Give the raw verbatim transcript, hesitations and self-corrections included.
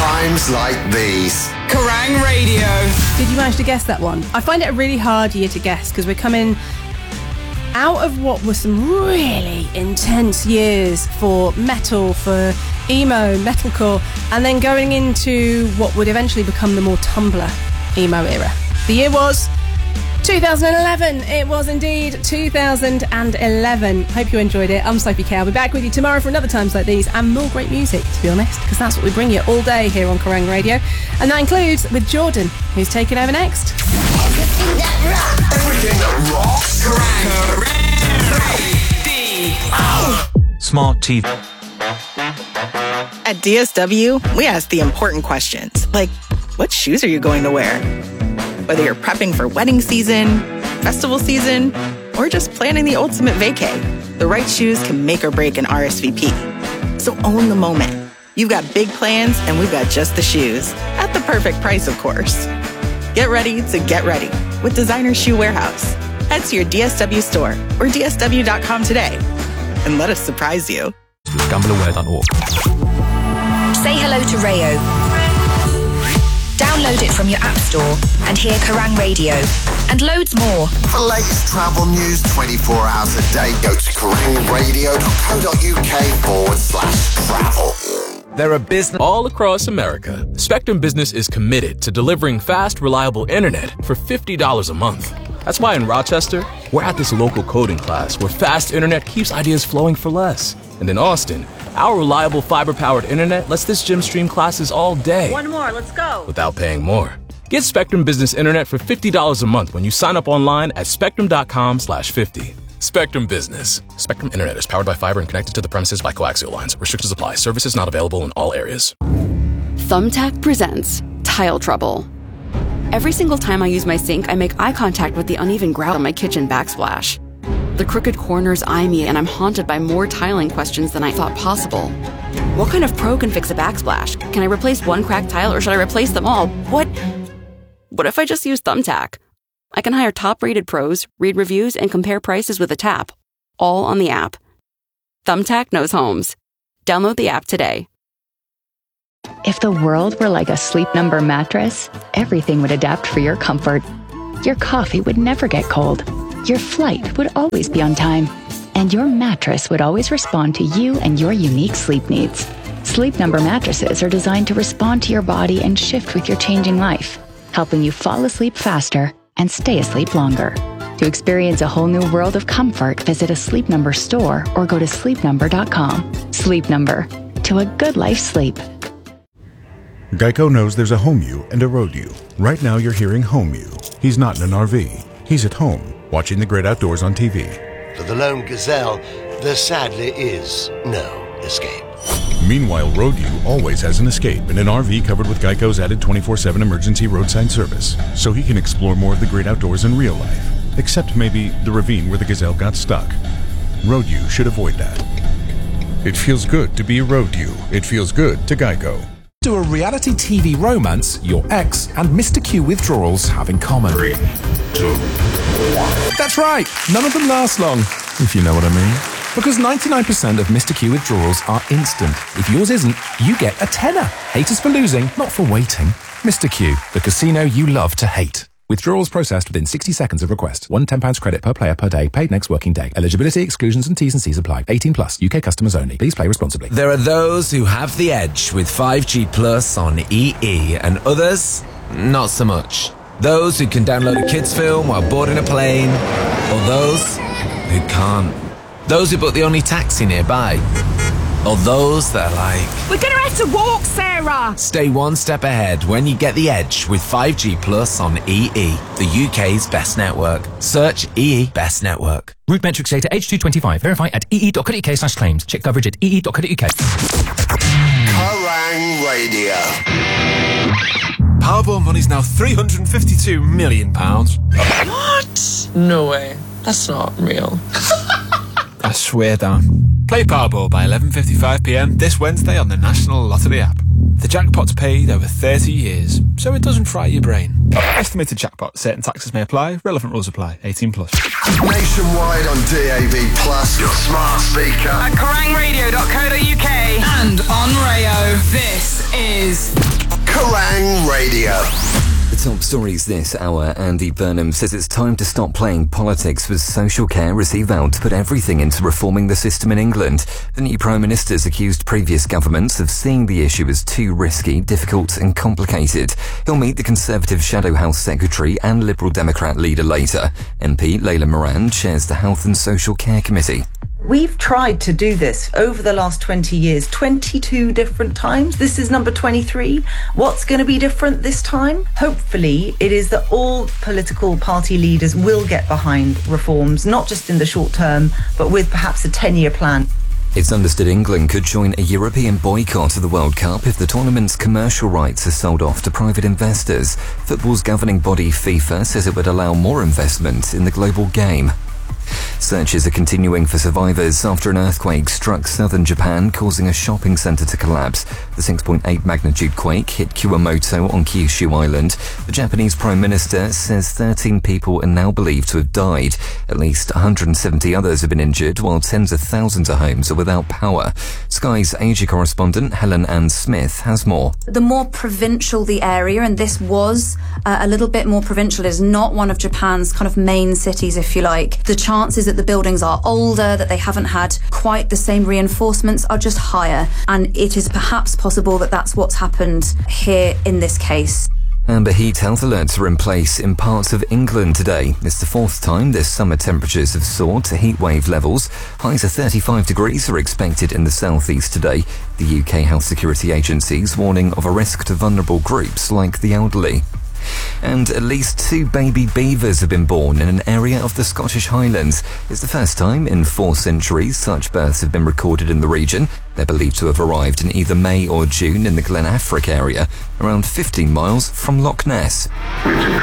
times like these. Kerrang Radio. Did you manage to guess that one? I find it a really hard year to guess because we're coming out of what were some really intense years for metal, for emo, metalcore, and then going into what would eventually become the more Tumblr emo era. The year was two thousand eleven. It was indeed two thousand eleven. Hope you enjoyed it. I'm Sophie K. I'll be back with you tomorrow for another Times Like These and more great music, to be honest, because that's what we bring you all day here on Kerrang Radio. And that includes with Jordan, who's taking over next. Everything that rocks. Everything that rocks. Kerrang. Smart T V. At D S W, we ask the important questions, like, what shoes are you going to wear? Whether you're prepping for wedding season, festival season, or just planning the ultimate vacay, the right shoes can make or break an R S V P. So own the moment. You've got big plans, and we've got just the shoes. At the perfect price, of course. Get ready to get ready with Designer Shoe Warehouse. Head to your D S W store or D S W dot com today and let us surprise you. gamble aware dot org. Say hello to Rayo. Download it from your app store and hear Kerrang Radio and loads more. For latest travel news twenty-four hours a day, go to kerrang radio dot co dot uk forward slash travel. There are business all across America. Spectrum Business is committed to delivering fast, reliable internet for fifty dollars a month. That's why in Rochester, we're at this local coding class where fast internet keeps ideas flowing for less. And in Austin, our reliable fiber-powered internet lets this gym stream classes all day. One more, let's go. Without paying more. Get Spectrum Business Internet for fifty dollars a month when you sign up online at spectrum dot com slash fifty. Spectrum Business. Spectrum Internet is powered by fiber and connected to the premises by coaxial lines. Restrictions apply. Services not available in all areas. Thumbtack presents Tile Trouble. Every single time I use my sink, I make eye contact with the uneven grout on my kitchen backsplash. The crooked corners eye me, and I'm haunted by more tiling questions than I thought possible. What kind of pro can fix a backsplash? Can I replace one cracked tile, or should I replace them all? What? What if I just use Thumbtack? I can hire top-rated pros, read reviews, and compare prices with a tap, all on the app. Thumbtack knows homes. Download the app today. If the world were like a Sleep Number mattress, everything would adapt for your comfort. Your coffee would never get cold. Your flight would always be on time. And your mattress would always respond to you and your unique sleep needs. Sleep Number mattresses are designed to respond to your body and shift with your changing life, helping you fall asleep faster and stay asleep longer. To experience a whole new world of comfort, visit a Sleep Number store or go to sleep number dot com. Sleep Number. To a good life sleep. Geico knows there's a home you and a road you. Right now you're hearing home you. He's not in an R V. He's at home, watching the great outdoors on T V. For the lone gazelle, there sadly is no escape. Meanwhile, road you always has an escape in an R V covered with Geico's added twenty-four seven emergency roadside service, so he can explore more of the great outdoors in real life. Except maybe the ravine where the gazelle got stuck. Road you should avoid that. It feels good to be road you. It feels good to Geico. Do a reality T V romance your ex and Mister Q withdrawals have in common. Three, two, one. That's right, none of them last long, if you know what I mean. Because ninety-nine percent of Mister Q withdrawals are instant. If yours isn't, you get a tenner. Haters for losing, not for waiting. Mister Q, the casino you love to hate. Withdrawals processed within sixty seconds of request. One ten pounds credit per player per day, paid next working day. Eligibility, exclusions and T's and C's apply. eighteen plus, U K customers only. Please play responsibly. There are those who have the edge with five G Plus on E E and others, not so much. Those who can download a kids film while boarding a plane, or those who can't. Those who book the only taxi nearby. Or those that are like, we're gonna have to walk, Sarah! Stay one step ahead when you get the edge with five G Plus on E E, the U K's best network. Search E E Best Network. Route metrics data H two twenty-five. Verify at e e dot co dot uk slash claims. Check coverage at e e dot co dot uk. Kerrang Radio. Powerball money's now three hundred fifty-two million pounds. What? No way. That's not real. I swear down. Play Powerball by eleven fifty-five p m this Wednesday on the National Lottery app. The jackpot's paid over thirty years, so it doesn't fry your brain. Estimated jackpot. Certain taxes may apply. Relevant rules apply. eighteen plus. Nationwide on D A B plus, your smart speaker. At kerrang radio dot co dot uk and on Rayo. This is Radio. The top stories this hour. Andy Burnham says it's time to stop playing politics with social care as he vowed to put everything into reforming the system in England. The new Prime Minister's accused previous governments of seeing the issue as too risky, difficult and complicated. He'll meet the Conservative Shadow House Secretary and Liberal Democrat leader later. M P Layla Moran chairs the Health and Social Care Committee. We've tried to do this over the last twenty years, twenty-two different times. This is number twenty-three. What's going to be different this time? Hopefully, it is that all political party leaders will get behind reforms, not just in the short term, but with perhaps a ten-year plan. It's understood England could join a European boycott of the World Cup if the tournament's commercial rights are sold off to private investors. Football's governing body FIFA says it would allow more investment in the global game. Searches are continuing for survivors after an earthquake struck southern Japan, causing a shopping centre to collapse. The six point eight magnitude quake hit Kumamoto on Kyushu Island. The Japanese Prime Minister says thirteen people are now believed to have died. At least one hundred seventy others have been injured, while tens of thousands of homes are without power. Sky's Asia correspondent Helen Ann Smith has more. The more provincial the area, and this was uh, a little bit more provincial, is not one of Japan's kind of main cities, if you like. The chances that the buildings are older, that they haven't had quite the same reinforcements, are just higher. And it is perhaps possible that that's what's happened here in this case. Amber heat health alerts are in place in parts of England today. It's the fourth time this summer temperatures have soared to heatwave levels. Highs of thirty-five degrees are expected in the southeast today. The U K Health Security Agency's warning of a risk to vulnerable groups like the elderly. And at least two baby beavers have been born in an area of the Scottish Highlands. It's the first time in four centuries such births have been recorded in the region. They're believed to have arrived in either May or June in the Glen Affric area, around fifteen miles from Loch Ness.